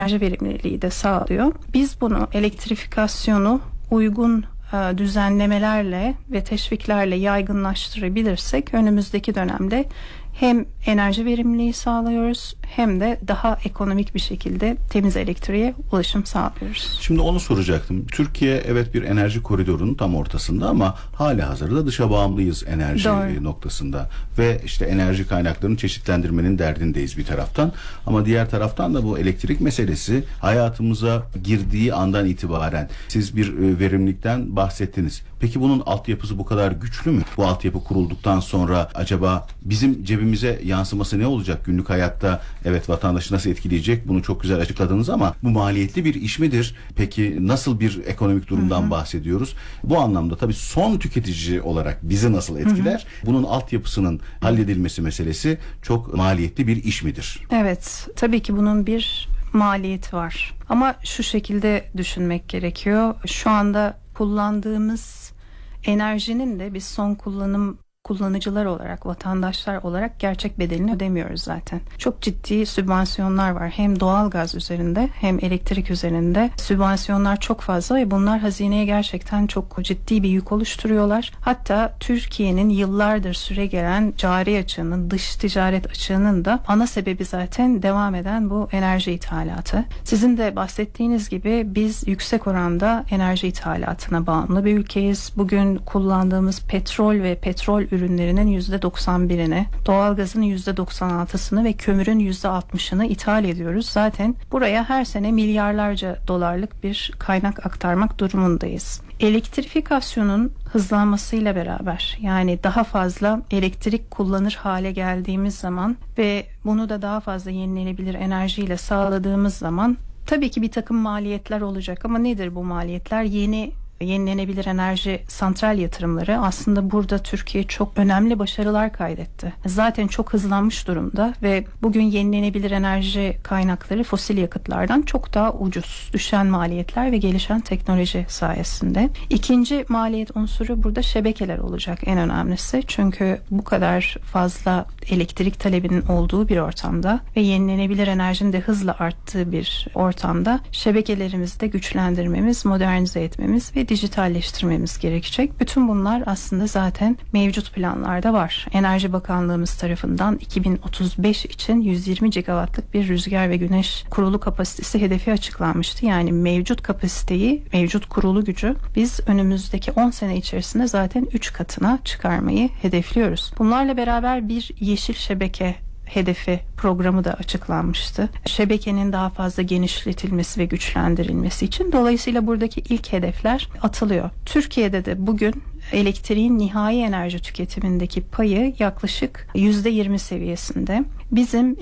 enerji verimliliği de sağlıyor. Biz bunu elektrifikasyonu uygun düzenlemelerle ve teşviklerle yaygınlaştırabilirsek önümüzdeki dönemde hem enerji verimliliği sağlıyoruz hem de daha ekonomik bir şekilde temiz elektriğe ulaşım sağlıyoruz. Şimdi onu soracaktım. Türkiye evet bir enerji koridorunun tam ortasında ama halihazırda dışa bağımlıyız enerji noktasında ve işte enerji kaynaklarını çeşitlendirmenin derdindeyiz bir taraftan ama diğer taraftan da bu elektrik meselesi hayatımıza girdiği andan itibaren siz bir verimlilikten bahsettiniz. Peki bunun altyapısı bu kadar güçlü mü? Bu altyapı kurulduktan sonra acaba bizim cebimize yansıması ne olacak günlük hayatta? Evet, vatandaşı nasıl etkileyecek? Bunu çok güzel açıkladınız ama bu maliyetli bir iş midir? Peki nasıl bir ekonomik durumdan bahsediyoruz? Bu anlamda tabii son tüketici olarak bizi nasıl etkiler? Bunun altyapısının halledilmesi meselesi çok maliyetli bir iş midir? Evet, tabii ki bunun bir maliyeti var. Ama şu şekilde düşünmek gerekiyor. Şu anda kullandığımız enerjinin de biz son kullanıcılar olarak, vatandaşlar olarak gerçek bedelini ödemiyoruz zaten. Çok ciddi sübvansiyonlar var. Hem doğalgaz üzerinde hem elektrik üzerinde sübvansiyonlar çok fazla ve bunlar hazineye gerçekten çok ciddi bir yük oluşturuyorlar. Hatta Türkiye'nin yıllardır süregelen cari açığının, dış ticaret açığının da ana sebebi zaten devam eden bu enerji ithalatı. Sizin de bahsettiğiniz gibi biz yüksek oranda enerji ithalatına bağımlı bir ülkeyiz. Bugün kullandığımız petrol ve petrol ürünlerinin %91'ini, doğalgazın %96'sını ve kömürün %60'ını ithal ediyoruz. Zaten buraya her sene milyarlarca dolarlık bir kaynak aktarmak durumundayız. Elektrifikasyonun hızlanmasıyla beraber, yani daha fazla elektrik kullanır hale geldiğimiz zaman ve bunu da daha fazla yenilenebilir enerjiyle sağladığımız zaman tabii ki bir takım maliyetler olacak ama nedir bu maliyetler? Yenilenebilir enerji santral yatırımları aslında burada Türkiye çok önemli başarılar kaydetti. Zaten çok hızlanmış durumda ve bugün yenilenebilir enerji kaynakları fosil yakıtlardan çok daha ucuz. Düşen maliyetler ve gelişen teknoloji sayesinde. İkinci maliyet unsuru burada şebekeler olacak en önemlisi. Çünkü bu kadar fazla elektrik talebinin olduğu bir ortamda ve yenilenebilir enerjinin de hızla arttığı bir ortamda şebekelerimizi de güçlendirmemiz, modernize etmemiz ve dijitalleştirmemiz gerekecek. Bütün bunlar aslında zaten mevcut planlarda var. Enerji Bakanlığımız tarafından 2035 için 120 gigawattlık bir rüzgar ve güneş kurulu kapasitesi hedefi açıklanmıştı. Yani mevcut kapasiteyi, mevcut kurulu gücü biz önümüzdeki 10 sene içerisinde zaten 3 katına çıkarmayı hedefliyoruz. Bunlarla beraber bir yeşil şebeke hedefi programı da açıklanmıştı. Şebekenin daha fazla genişletilmesi ve güçlendirilmesi için. Dolayısıyla buradaki ilk hedefler atılıyor. Türkiye'de de bugün elektriğin nihai enerji tüketimindeki payı yaklaşık %20 seviyesinde. Bizim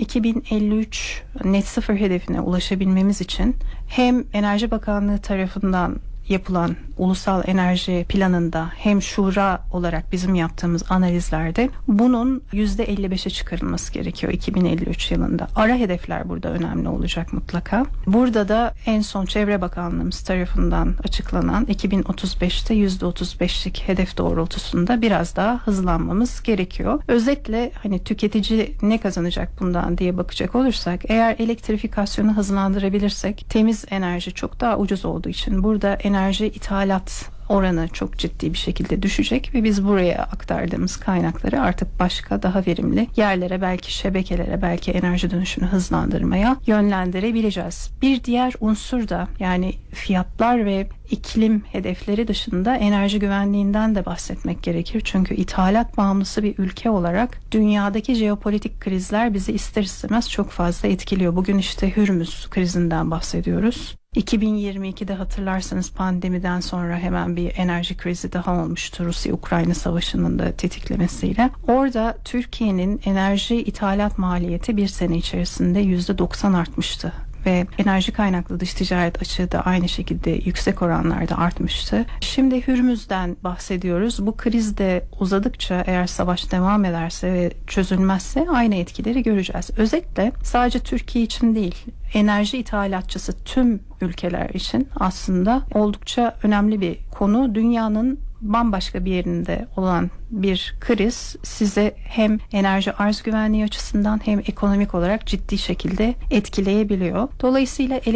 2053 net sıfır hedefine ulaşabilmemiz için hem Enerji Bakanlığı tarafından yapılan ulusal enerji planında hem şura olarak bizim yaptığımız analizlerde bunun %55'e çıkarılması gerekiyor 2053 yılında. Ara hedefler burada önemli olacak mutlaka. Burada da en son Çevre Bakanlığımız tarafından açıklanan 2035'te %35'lik hedef doğrultusunda biraz daha hızlanmamız gerekiyor. Özetle hani tüketici ne kazanacak bundan diye bakacak olursak, eğer elektrifikasyonu hızlandırabilirsek temiz enerji çok daha ucuz olduğu için burada enerji ithalat oranı çok ciddi bir şekilde düşecek ve biz buraya aktardığımız kaynakları artık başka daha verimli yerlere, belki şebekelere, belki enerji dönüşünü hızlandırmaya yönlendirebileceğiz. Bir diğer unsur da yani fiyatlar ve iklim hedefleri dışında enerji güvenliğinden de bahsetmek gerekir. Çünkü ithalat bağımlısı bir ülke olarak dünyadaki jeopolitik krizler bizi ister istemez çok fazla etkiliyor. Bugün işte Hürmüz krizinden bahsediyoruz. 2022'de hatırlarsanız pandemiden sonra hemen bir enerji krizi daha olmuştu, Rusya-Ukrayna savaşının da tetiklemesiyle. Orada Türkiye'nin enerji ithalat maliyeti bir sene içerisinde %90 artmıştı. Ve enerji kaynaklı dış ticaret açığı da aynı şekilde yüksek oranlarda artmıştı. Şimdi Hürmüz'den bahsediyoruz. Bu kriz de uzadıkça, eğer savaş devam ederse ve çözülmezse aynı etkileri göreceğiz. Özellikle sadece Türkiye için değil, enerji ithalatçısı tüm ülkeler için aslında oldukça önemli bir konu. Dünyanın bambaşka bir yerinde olan bir kriz size hem enerji arz güvenliği açısından hem ekonomik olarak ciddi şekilde etkileyebiliyor. Dolayısıyla